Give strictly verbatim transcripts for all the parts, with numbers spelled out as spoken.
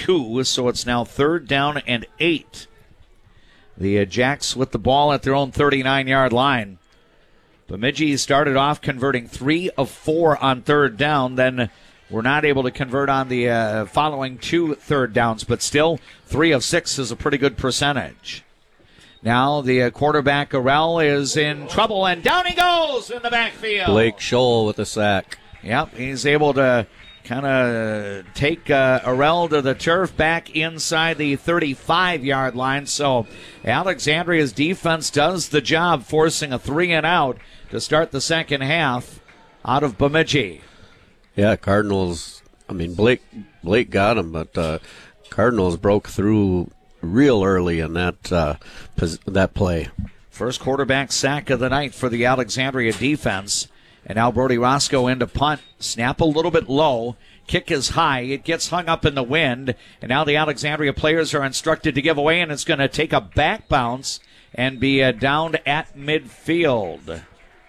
two, so it's now third down and eight. The uh, Jacks with the ball at their own thirty-nine-yard line. Bemidji started off converting three of four on third down, then were not able to convert on the uh, following two third downs, but still three of six is a pretty good percentage. Now the uh, quarterback, Arell, is in trouble, and down he goes in the backfield. Blake Scholl with a sack. Yep, he's able to kind of take uh, Arell to the turf back inside the thirty-five-yard line. So Alexandria's defense does the job, forcing a three and out to start the second half out of Bemidji. Yeah, Cardinals, I mean, Blake Blake got him, but uh, Cardinals broke through real early in that uh, that play. First quarterback sack of the night for the Alexandria defense. And now Brody Roscoe into punt. Snap a little bit low. Kick is high. It gets hung up in the wind. And now the Alexandria players are instructed to give away, and it's going to take a back bounce and be uh, down at midfield.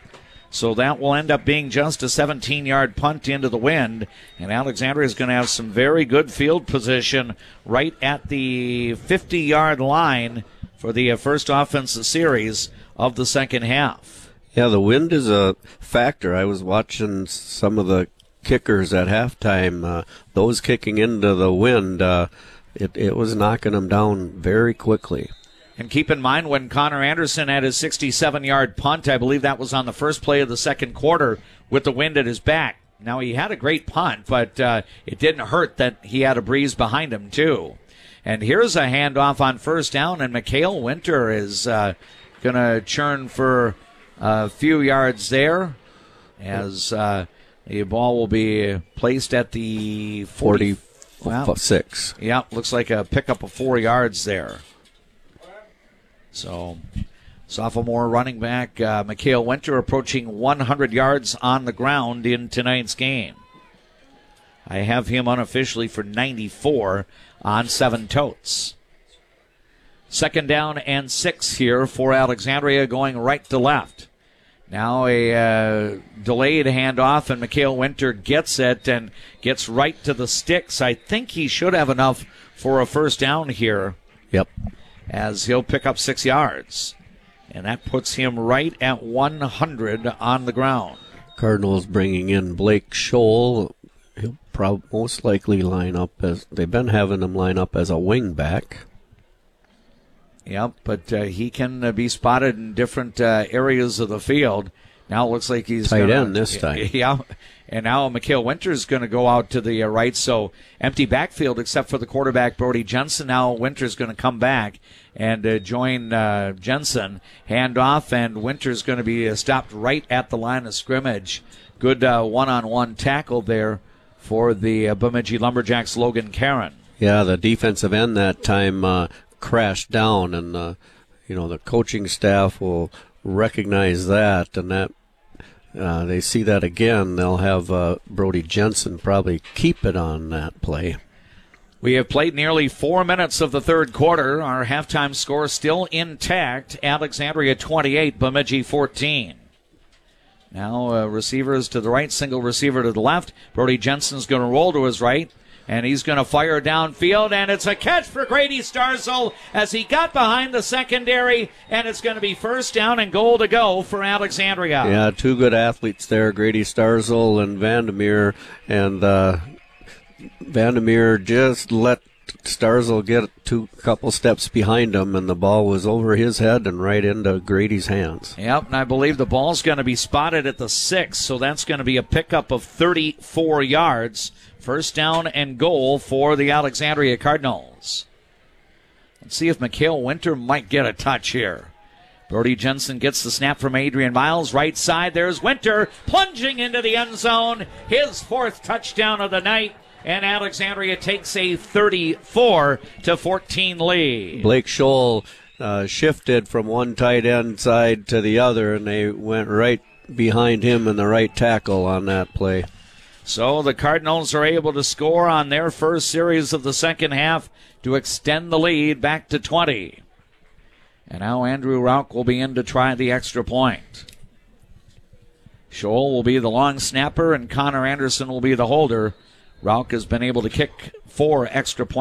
So that will end up being just a seventeen-yard punt into the wind. And Alexandria is going to have some very good field position right at the fifty-yard line for the uh, first offensive series of the second half. Yeah, the wind is a factor. I was watching some of the kickers at halftime. Uh, those kicking into the wind, uh, it, it was knocking them down very quickly. And keep in mind, when Connor Anderson had his sixty-seven-yard punt, I believe that was on the first play of the second quarter with the wind at his back. Now, he had a great punt, but uh, it didn't hurt that he had a breeze behind him, too. And here's a handoff on first down, and Mikhail Winter is uh, going to churn for a few yards there as uh, the ball will be placed at the forty, forty-six. Well, yeah, looks like a pickup of four yards there. So, sophomore running back uh, Mikhail Winter approaching one hundred yards on the ground in tonight's game. I have him unofficially for ninety-four on seven totes. Second down and six here for Alexandria, going right to left. Now a uh, delayed handoff, and Mikhail Winter gets it and gets right to the sticks. I think he should have enough for a first down here. Yep. As he'll pick up six yards. And that puts him right at one hundred on the ground. Cardinals bringing in Blake Scholl. He'll probably most likely line up as, they've been having him line up as a wing back. Yep, but uh, he can uh, be spotted in different uh, areas of the field. Now it looks like he's tight gonna, end this time. Yeah, and now Mikhail Winter's going to go out to the uh, right, so empty backfield except for the quarterback, Brody Jensen. Now Winter's going to come back and uh, join uh, Jensen. Hand off, and Winter's going to be uh, stopped right at the line of scrimmage. Good uh, one-on-one tackle there for the uh, Bemidji Lumberjacks, Logan Caron. Yeah, the defensive end that time uh, crashed down, and uh, you know the coaching staff will recognize that, and that uh, they see that again. They'll have uh, Brody Jensen probably keep it on that play. We have played nearly four minutes of the third quarter. Our halftime score still intact. Alexandria twenty-eight, Bemidji fourteen. Now uh, receivers to the right, single receiver to the left. Brody Jensen's going to roll to his right, and he's going to fire downfield, and it's a catch for Grady Starzl as he got behind the secondary, and it's going to be first down and goal to go for Alexandria. Yeah, two good athletes there, Grady Starzl and Vandermeer, and uh, Vandermeer just let Starzl get two couple steps behind him, and the ball was over his head and right into Grady's hands. Yep, and I believe the ball's going to be spotted at the six, so that's going to be a pickup of thirty-four yards. First down and goal for the Alexandria Cardinals. Let's see if Mikhail Winter might get a touch here. Brody Jensen gets the snap from Adrian Miles. Right side, there's Winter plunging into the end zone. His fourth touchdown of the night. And Alexandria takes a thirty-four to fourteen lead. Blake Scholl uh, shifted from one tight end side to the other, and they went right behind him in the right tackle on that play. So the Cardinals are able to score on their first series of the second half to extend the lead back to twenty. And now Andrew Rauch will be in to try the extra point. Scholl will be the long snapper, and Connor Anderson will be the holder. Rauch has been able to kick four extra points